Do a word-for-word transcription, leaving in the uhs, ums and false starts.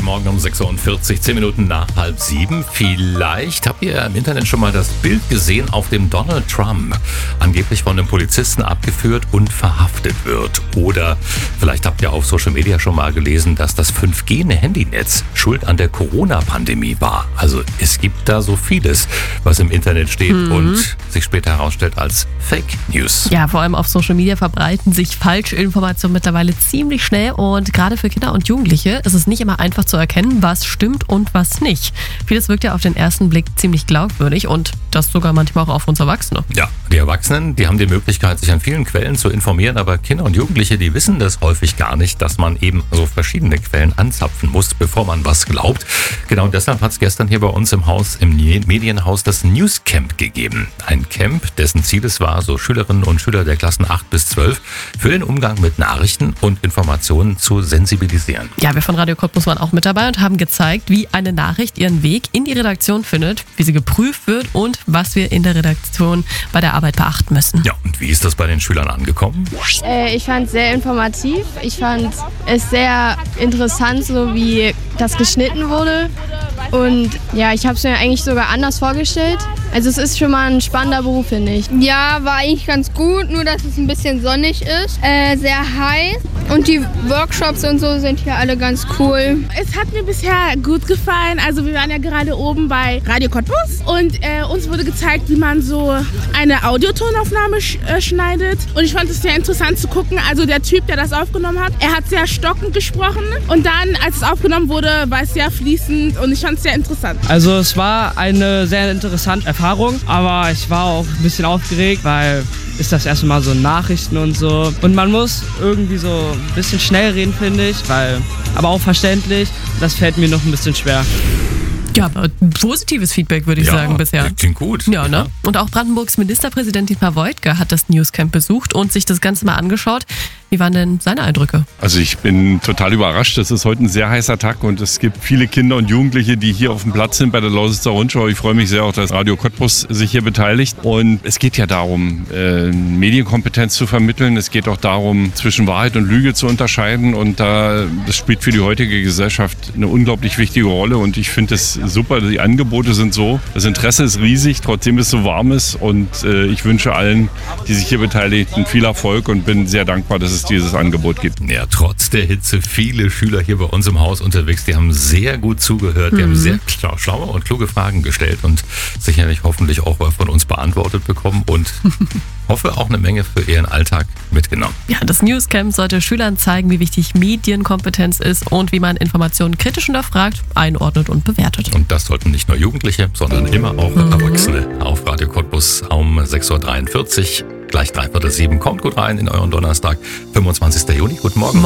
Morgen um sechs Uhr vierzig, zehn Minuten nach halb sieben. Vielleicht habt ihr im Internet schon mal das Bild gesehen, auf dem Donald Trump angeblich von einem Polizisten abgeführt und verhaftet wird. Oder vielleicht habt ihr auf Social Media schon mal gelesen, dass das fünf G-Handynetz schuld an der Corona-Pandemie war. Also es gibt da so vieles, was im Internet steht mhm. und sich später herausstellt als Fake News. Ja, vor allem auf Social Media verbreiten sich falsche Informationen mittlerweile ziemlich schnell und gerade für Kinder und Jugendliche ist es nicht immer einfach zu erkennen, was stimmt und was nicht. Vieles wirkt ja auf den ersten Blick ziemlich glaubwürdig und das sogar manchmal auch auf uns Erwachsene. Ja, die Erwachsenen, die haben die Möglichkeit, sich an vielen Quellen zu informieren, aber Kinder und Jugendliche, die wissen das häufig gar nicht, dass man eben so verschiedene Quellen anzapfen muss, bevor man was glaubt. Genau deshalb hat es gestern hier bei uns im Haus, im Medienhaus, das News Camp gegeben. Ein Camp, dessen Ziel es war, so Schülerinnen und Schüler der Klassen acht bis zwölf für den Umgang mit Nachrichten und Informationen zu sensibilisieren. Ja, wir von Radio Cottbus waren auch mit dabei und haben gezeigt, wie eine Nachricht ihren Weg in die Redaktion findet, wie sie geprüft wird und was wir in der Redaktion bei der Arbeit beachten müssen. Ja, und wie ist das bei den Schülern angekommen? Äh, ich fand es sehr informativ. Ich fand es sehr interessant, so wie das geschnitten wurde. Und ja, ich habe es mir eigentlich sogar anders vorgestellt. Also es ist schon mal ein spannender Beruf, finde ich. Ja, war eigentlich ganz gut, nur dass es ein bisschen sonnig ist. Äh, sehr heiß. Und die Workshops und so sind hier alle ganz cool. Es hat mir bisher gut gefallen. Also wir waren ja gerade oben bei Radio Cottbus und äh, uns wurde gezeigt, wie man so eine Audiotonaufnahme sch- äh, schneidet. Und ich fand es sehr interessant zu gucken. Also der Typ, der das aufgenommen hat, er hat sehr stockend gesprochen. Und dann, als es aufgenommen wurde, war es sehr fließend und ich fand es sehr interessant. Also es war eine sehr interessante Erfahrung, aber ich war auch ein bisschen aufgeregt, weil ist das erste Mal so Nachrichten und so. Und man muss irgendwie so ein bisschen schnell reden, finde ich, weil, aber auch verständlich. Das fällt mir noch ein bisschen schwer. Ja, aber positives Feedback, würde ich ja, sagen, bisher. Klingt gut. Ja, ne? Und auch Brandenburgs Ministerpräsident Dietmar Woidke hat das Newscamp besucht und sich das Ganze mal angeschaut. Wie waren denn seine Eindrücke? Also ich bin total überrascht. Es ist heute ein sehr heißer Tag und es gibt viele Kinder und Jugendliche, die hier auf dem Platz sind bei der Lausitzer Rundschau. Ich freue mich sehr auch, dass Radio Cottbus sich hier beteiligt. Und es geht ja darum, äh, Medienkompetenz zu vermitteln. Es geht auch darum, zwischen Wahrheit und Lüge zu unterscheiden. Und da, das spielt für die heutige Gesellschaft eine unglaublich wichtige Rolle. Und ich finde es super. Die Angebote sind so. Das Interesse ist riesig, trotzdem es so warm ist. Und äh, ich wünsche allen, die sich hier beteiligen, viel Erfolg und bin sehr dankbar, dass es dieses Angebot gibt. Ja, trotz der Hitze, viele Schüler hier bei uns im Haus unterwegs, die haben sehr gut zugehört, die mhm. haben sehr schlaue und kluge Fragen gestellt und sicherlich hoffentlich auch von uns beantwortet bekommen und hoffe auch eine Menge für ihren Alltag mitgenommen. Ja, das Newscamp sollte Schülern zeigen, wie wichtig Medienkompetenz ist und wie man Informationen kritisch hinterfragt, einordnet und bewertet. Und das sollten nicht nur Jugendliche, sondern immer auch mhm. Erwachsene. Auf Radio Cottbus um sechs Uhr dreiundvierzig. Gleich dreiviertel sieben. Kommt gut rein in euren Donnerstag, fünfundzwanzigsten Juni. Guten Morgen.